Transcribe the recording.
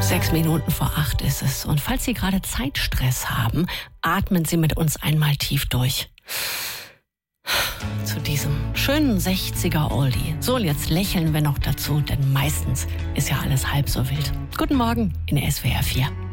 7:06 ist es. Und falls Sie gerade Zeitstress haben, atmen Sie mit uns einmal tief durch. Zu diesem schönen 60er Oldie. So, und jetzt lächeln wir noch dazu, denn meistens ist ja alles halb so wild. Guten Morgen in SWR 4.